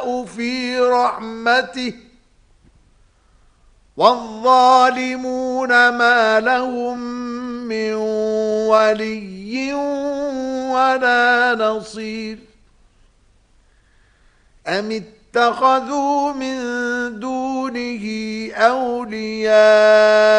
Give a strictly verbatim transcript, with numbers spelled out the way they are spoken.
يشاء في رحمته والظالمون ما لهم من ولي ولا نصير أم اتخذوا من دونه أولياء